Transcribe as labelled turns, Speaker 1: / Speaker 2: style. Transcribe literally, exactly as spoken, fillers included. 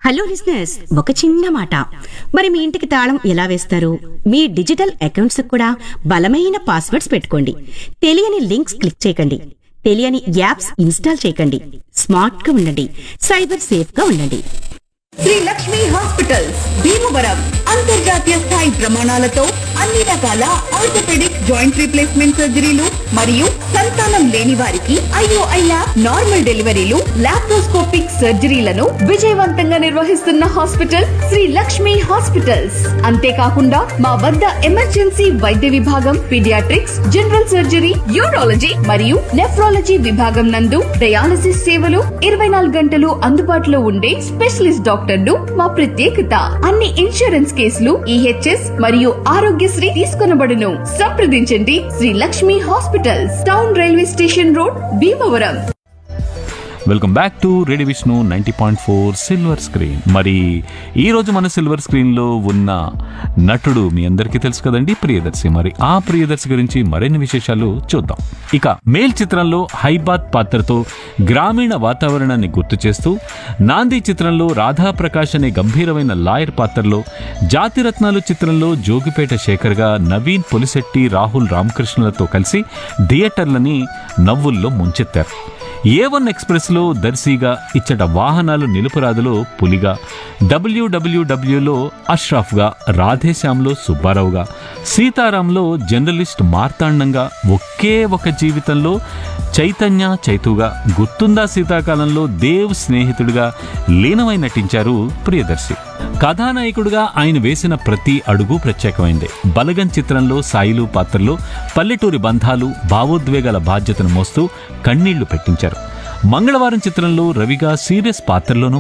Speaker 1: Hello listeners, ఒక చిన్న మాట. మరి మీ ఇంటికి తాళం ఎలా వేస్తారు? మీ డిజిటల్ అకౌంట్స్ కూడా బలమైన పాస్వర్డ్స్ పెట్టుకోండి. తెలియని లింక్స్ క్లిక్ చేయకండి. తెలియని యాప్స్ ఇన్స్టాల్ చేయకండి. స్మార్ట్ గా ఉండండి. సైబర్ సేఫ్ గా ఉండండి.
Speaker 2: శ్రీ లక్ష్మి హాస్పిటల్స్ భీమవరం అంతర్జాతీయ స్థాయి ప్రమాణాలతో అన్ని రకాల ఆర్థోపెడిక్ జాయింట్ రీప్లేస్మెంట్ సర్జరీలు మరియు సంతానం లేని వారికి ఐఓఐ ల్యాబ్ నార్మల్ డెలివరీలు లాప్రోస్కోపిక్ సర్జరీలను విజయవంతంగా నిర్వహిస్తున్న హాస్పిటల్ శ్రీ లక్ష్మి హాస్పిటల్స్. అంతేకాకుండా మా వద్ద ఎమర్జెన్సీ వైద్య విభాగం, పీడియాట్రిక్స్, జనరల్ సర్జరీ, యూరాలజీ మరియు నెఫ్రాలజీ విభాగం నందు డయాలసిస్ సేవలు ఇరవై నాలుగు గంటలు అందుబాటులో ఉండే స్పెషలిస్ట్ డాక్టర్లు మా ప్రత్యేకత. అన్ని ఇన్సూరెన్స్ కేసులు ఈహెచ్ఎస్ మరియు ఆరోగ్యశ్రీ తీసుకొనబడును. సంప్రదించండి Shri Lakshmi hospitals, town railway station road, Bhimavaram.
Speaker 3: Welcome back to radio Vishnu ninety point four silver screen. మరి ఈరోజు మన సిల్వర్ స్క్రీన్లో ఉన్న నటుడు మీ అందరికీ తెలుసు కదండి, ప్రియదర్శి. మరి ఆ ప్రియదర్శి గురించి మరిన్ని విశేషాలు చూద్దాం. ఇక మేల్ చిత్రంలో హైబాత్ పాత్రతో గ్రామీణ వాతావరణాన్ని గుర్తు చేస్తూ, నాంది చిత్రంలో రాధాప్రకాష్ అనే గంభీరమైన లాయర్ పాత్రలో, జాతిరత్నాలు చిత్రంలో జోగిపేట శేఖర్గా నవీన్ పొలిశెట్టి, రాహుల్ రామకృష్ణలతో కలిసి థియేటర్లని నవ్వుల్లో ముంచెత్తారు. ఏ వన్ ఎక్స్ప్రెస్లో దర్శిగా, ఇచ్చట వాహనాలు నిలుపురాదులో పులిగా, డబ్ల్యూడబ్ల్యూడబ్ల్యూలో అష్రాఫ్గా, రాధేశ్యామ్లో సుబ్బారావుగా, సీతారాంలో జర్నలిస్ట్ మార్తాండంగా, ఒకే ఒక జీవితంలో చైతన్య చైతుగా, గుర్తుందా శీతాకాలంలో దేవ్ స్నేహితుడిగా లీనమై నటించారు ప్రియదర్శి. కథానాయకుడిగా ఆయన వేసిన ప్రతి అడుగు ప్రత్యేకమైంది. బలగం చిత్రంలో సాయిలు పాత్రలో పల్లెటూరి బంధాలు, భావోద్వేగాల బాధ్యతను మోస్తూ కన్నీళ్లు పెట్టించారు. మంగళవారం చిత్రంలో రవిగా సీరియస్ పాత్రలోనూ